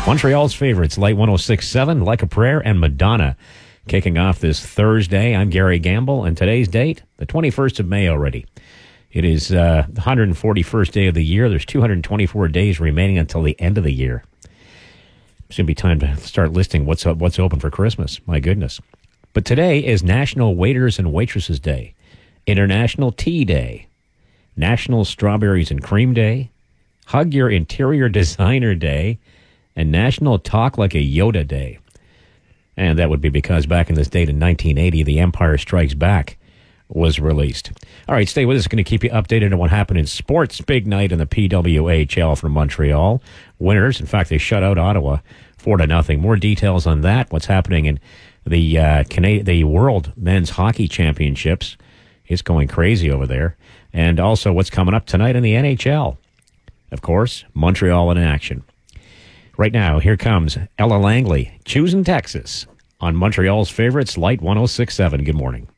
Montreal's favorites, Light 106.7, Like a Prayer, and Madonna. Kicking off this Thursday, I'm Gary Gamble, and today's date, the 21st of May already. It is the 141st day of the year. There's 224 days remaining until the end of the year. It's going to be time to start listing what's open for Christmas. My goodness. But today is National Waiters and Waitresses Day, International Tea Day, National Strawberries and Cream Day, Hug Your Interior Designer Day, and National Talk Like a Yoda Day. And that would be because back in this date in 1980, The Empire Strikes Back was released. All right, stay with us. Going to keep you updated on what happened in sports. Big night in the PWHL from Montreal. Winners, in fact, they shut out Ottawa 4-0. More details on that, what's happening in the World Men's Hockey Championships. It's going crazy over there. And also what's coming up tonight in the NHL. Of course, Montreal in action. Right now, here comes Ella Langley, Choosing Texas, on Montreal's favorites, Light 106.7. Good morning.